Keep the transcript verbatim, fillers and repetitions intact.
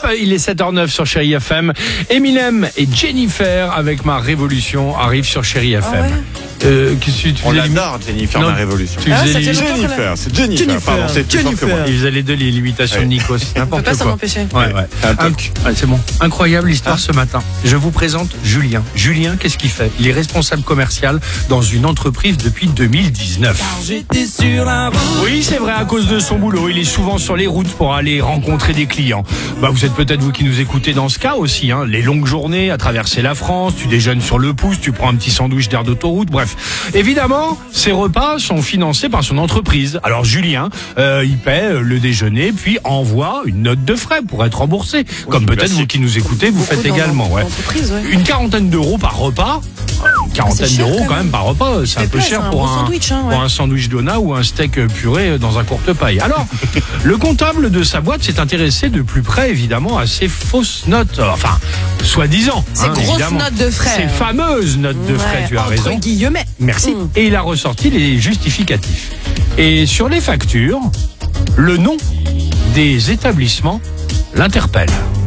il est sept heures neuf sur Chérie F M. Eminem et Jennifer avec Ma Révolution arrivent sur Chérie F M. Ah ouais. Euh, qu'est-ce que tu On faisais l'adore, Jennifer, Non, Ma Révolution. Tu Ah, faisais ça les... fait longtemps. Jennifer, c'est Jennifer. Jennifer, Pardon, c'est plus fort que moi. Jennifer. Il faisait les deux, les l'imitation Ouais. de Nikos. On peut N'importe pas s'en quoi. empêcher. Ouais, ouais. Un Inc- toc. ouais, c'est bon. Incroyable histoire Ah. ce matin. Je vous présente Julien. Julien, qu'est-ce qu'il fait? Il est responsable commercial dans une entreprise depuis deux mille dix-neuf. J'étais sur la route. Oui, c'est vrai, à cause de son boulot, il est souvent sur les routes pour aller rencontrer des clients. Bah, vous êtes peut-être vous qui nous écoutez dans ce cas aussi, hein. Les longues journées à traverser la France, tu déjeunes sur le pouce, tu prends un petit sandwich d'air d'autoroute, bref. Évidemment, ces repas sont financés par son entreprise. Alors Julien, euh, il paie le déjeuner, puis envoie une note de frais pour être remboursé. Comme c'est peut-être classique. vous qui nous écoutez, vous Beaucoup faites dans également. Ouais. l'entreprise, ouais. Une quarantaine d'euros par repas. Une quarantaine c'est cher, d'euros quand quand même par repas, c'est un fait peu plaisir, cher un pour bon un, sandwich, hein, ouais. pour un sandwich dona ou un steak puré dans un courte paille. Alors, le comptable de sa boîte s'est intéressé de plus près évidemment à ces fausses notes, enfin, soi-disant. Ces hein, grosses évidemment. notes de frais. Ces fameuses notes de frais, Ouais, tu as entre raison. guillemets. Merci. Mm. Et il a ressorti les justificatifs. Et sur les factures, le nom des établissements l'interpelle.